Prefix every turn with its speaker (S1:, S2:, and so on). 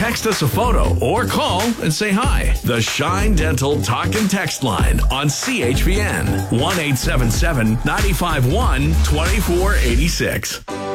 S1: text us a photo or call and say hi. The Shine Dental Talk and Text line on CHPN 1-877-951-2486.